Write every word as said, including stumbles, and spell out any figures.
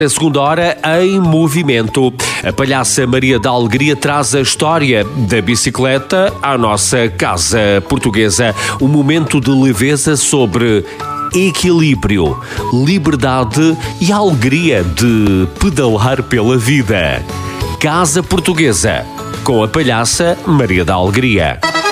A segunda hora em movimento. A palhaça Maria da Alegria traz a história da bicicleta à nossa casa portuguesa. Um momento de leveza sobre equilíbrio, liberdade e a alegria de pedalar pela vida. Casa Portuguesa, com a palhaça Maria da Alegria.